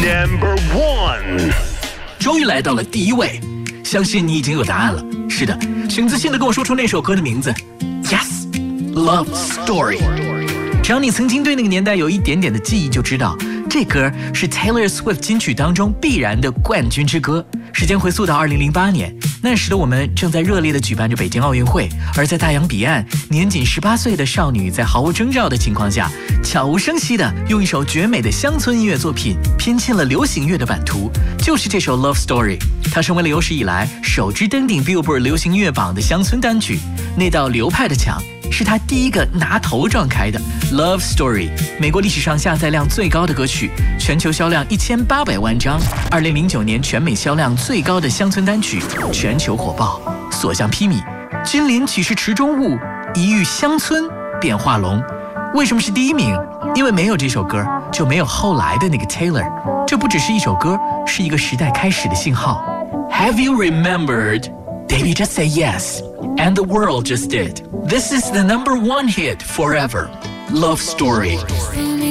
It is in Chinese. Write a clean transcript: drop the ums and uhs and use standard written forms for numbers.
Number 1， 终于来到了第一位，相信你已经有答案了。是的，请自信地跟我说出那首歌的名字。Yes， Love Story。只要你曾经对那个年代有一点点的记忆，就知道这歌是 Taylor Swift 金曲当中必然的冠军之歌。时间回溯到2008年，那时的我们正在热烈地举办着北京奥运会，而在大洋彼岸，年仅18岁的少女在毫无征兆的情况下，悄无声息地用一首绝美的乡村音乐作品拼进了流行乐的版图，就是这首 Love Story。它成为了有史以来首支登顶 Billboard 流行音乐榜的乡村单曲。那道流派的墙是他第一个拿头撞开的。 Love Story 美国历史上下载量最高的歌曲，全球销量1800万张，2009年全美销量最高的乡村单曲，全球火爆。所向披靡，君临岂是池中物，一遇乡村变化龙。为什么是第一名？因为没有这首歌，就没有后来的那个 Taylor。 这不只是一首歌，是一个时代开始的信号。 Have you remembered? Baby, just say yes. And the world just did. This is the number 1 hit forever. Love Story.